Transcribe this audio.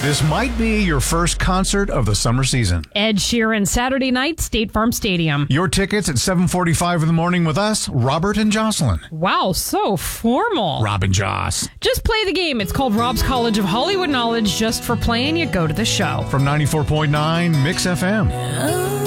This might be your first concert of the summer season. Ed Sheeran, Saturday night, State Farm Stadium. Your tickets at 7:45 in the morning with us, Robert and Jocelyn. Wow, so formal. Rob and Joss. Just play the game. It's called Rob's College of Hollywood Knowledge. Just for playing, you go to the show. From 94.9 Mix FM.